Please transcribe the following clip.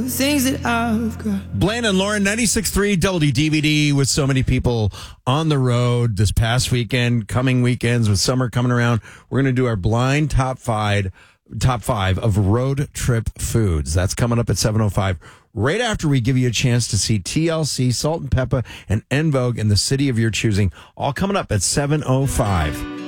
Things that I've got. Blaine and Lauren, 96.3 WDVD, with so many people on the road this past weekend, coming weekends with summer coming around. We're going to do our blind top five of road trip foods. That's coming up at 7:05. Right after we give you a chance to see TLC, Salt and Peppa, and En Vogue in the city of your choosing. All coming up at 7:05.